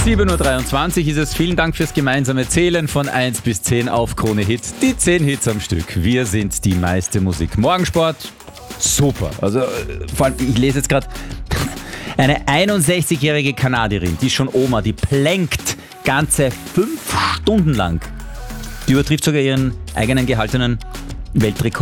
7.23 Uhr ist es. Vielen Dank fürs gemeinsame Zählen von 1 bis 10 auf Krone Hit. Die 10 Hits am Stück. Wir sind die meiste Musik. Morgensport, super. Also vor allem, ich lese jetzt gerade, eine 61-jährige Kanadierin, die ist schon Oma, die plänkt ganze 5 Stunden lang. Die übertrifft sogar ihren eigenen gehaltenen Weltrekord.